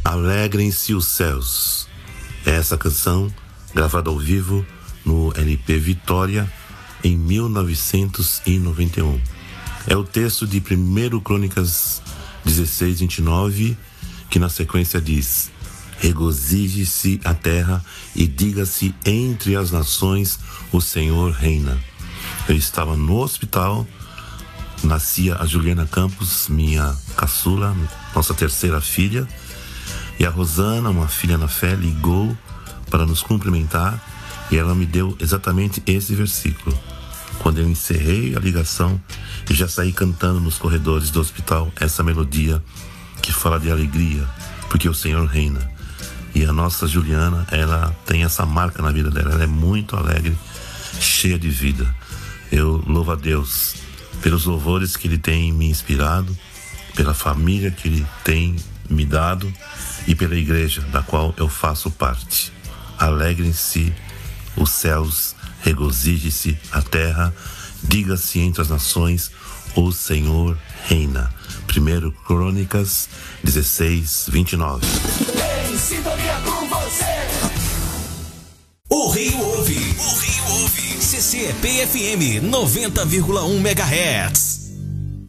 Alegrem-se os céus. Essa canção, gravada ao vivo no LP Vitória, em 1991. É o texto de 1 Crônicas 16, 29, que na sequência diz: regozije-se a terra e diga-se entre as nações, o Senhor reina. Eu estava no hospital, nascia a Juliana Campos, minha caçula, nossa terceira filha, e a Rosana, uma filha na fé, ligou para nos cumprimentar e ela me deu exatamente esse versículo. Quando eu encerrei a ligação, eu já saí cantando nos corredores do hospital essa melodia que fala de alegria, porque o Senhor reina. E a nossa Juliana, ela tem essa marca na vida dela, ela é muito alegre, cheia de vida. Eu louvo a Deus pelos louvores que Ele tem me inspirado, pela família que Ele tem me dado e pela igreja da qual eu faço parte. Alegrem-se os céus, regozije-se a terra, diga-se entre as nações, o Senhor reina. 1 Crônicas 16, 29. Em sintonia com você. O Rio ouve. CCEP FM 90,1 MHz.